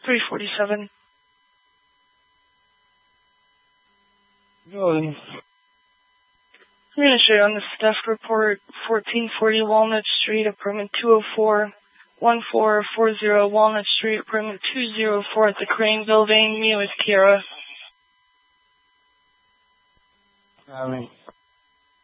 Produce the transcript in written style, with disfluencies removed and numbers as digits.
347. Go ahead. Administrator on the staff report, 1440 Walnut Street, apartment 204, 1440 Walnut Street, apartment 204 at the Crane Building. Me with Kira. Got me.